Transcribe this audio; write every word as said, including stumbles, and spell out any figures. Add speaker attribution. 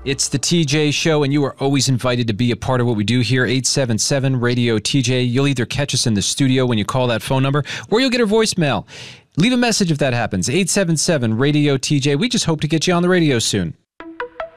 Speaker 1: It's the T J Show, and you are always invited to be a part of what we do here, eight seven seven radio T J. You'll either catch us in the studio when you call that phone number, or you'll get a voicemail. Leave a message if that happens, eight seven seven radio T J. We just hope to get you on the radio soon.